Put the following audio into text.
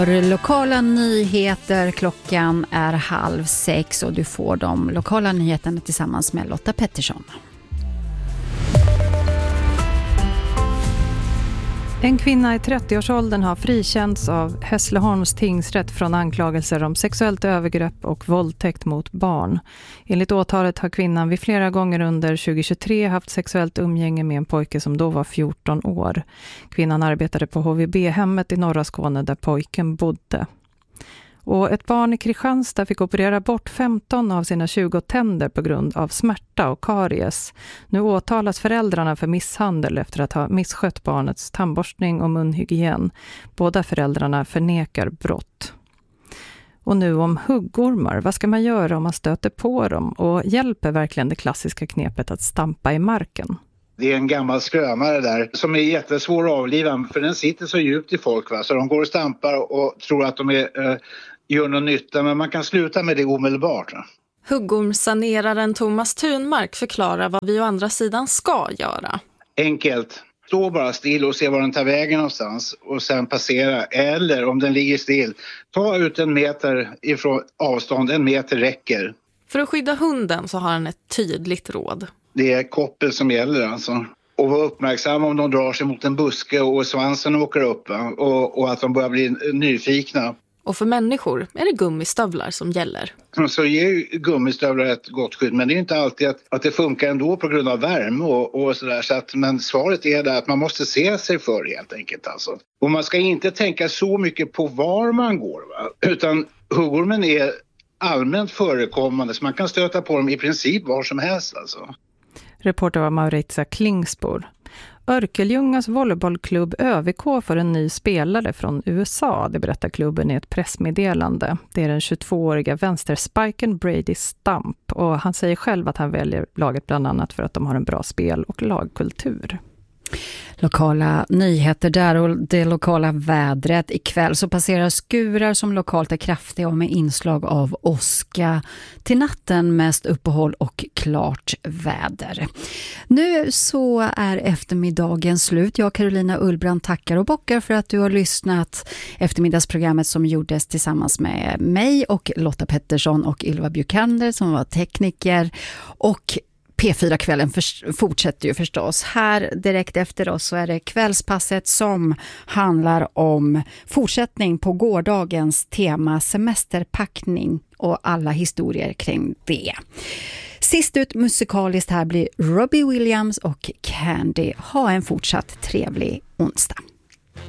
Lokala nyheter, klockan är 5:30 och du får de lokala nyheterna tillsammans med Lotta Pettersson. En kvinna i 30-årsåldern har frikänts av Hässleholms tingsrätt från anklagelser om sexuellt övergrepp och våldtäkt mot barn. Enligt åtalet har kvinnan vid flera gånger under 2023 haft sexuellt umgänge med en pojke som då var 14 år. Kvinnan arbetade på HVB-hemmet i norra Skåne där pojken bodde. Och ett barn i Kristianstad fick operera bort 15 av sina 20 tänder på grund av smärta och karies. Nu åtalas föräldrarna för misshandel efter att ha misskött barnets tandborstning och munhygien. Båda föräldrarna förnekar brott. Och nu om huggormar. Vad ska man göra om man stöter på dem? Och hjälper verkligen det klassiska knepet att stampa i marken? Det är en gammal skrömare där som är jättesvår att avliva, för den sitter så djupt i folk, va? Så de går och stampar och tror att de gör någon nytta, men man kan sluta med det omedelbart. Va? Huggormsaneraren Thomas Thunmark förklarar vad vi å andra sidan ska göra. Enkelt. Stå bara still och se var den tar vägen någonstans och sen passera. Eller om den ligger still, ta ut 1 meter ifrån avstånd, 1 meter räcker. För att skydda hunden så har han ett tydligt råd. Det är koppel som gäller alltså. Och vara uppmärksam om de drar sig mot en buske och svansen åker upp, va? Och att de börjar bli nyfikna. Och för människor är det gummistövlar som gäller. Så ger ju gummistövlar ett gott skydd, men det är inte alltid att det funkar ändå på grund av värme och sådär. Så att, men svaret är där att man måste se sig för helt enkelt alltså. Och man ska inte tänka så mycket på var man går, va? Utan huggormen är allmänt förekommande så man kan stöta på dem i princip var som helst alltså. Reporter var Mauritia Klingspor. Örkelljungas volleybollklubb ÖVK får en ny spelare från USA, det berättar klubben i ett pressmeddelande. Det är den 22-åriga vänsterspiken Brady Stump och han säger själv att han väljer laget bland annat för att de har en bra spel- och lagkultur. Lokala nyheter där och det lokala vädret. Ikväll så passerar skurar som lokalt är kraftiga och med inslag av åska. Till natten mest uppehåll och klart väder. Nu så är eftermiddagen slut. Jag, Carolina Ullbrand, tackar och bockar för att du har lyssnat. Eftermiddagsprogrammet som gjordes tillsammans med mig och Lotta Pettersson och Ylva Bjukander som var tekniker. Och P4-kvällen fortsätter ju förstås. Här direkt efter oss så är det kvällspasset som handlar om fortsättning på gårdagens tema semesterpackning och alla historier kring det. Sist ut musikaliskt här blir Robbie Williams och Candy. Ha en fortsatt trevlig onsdag.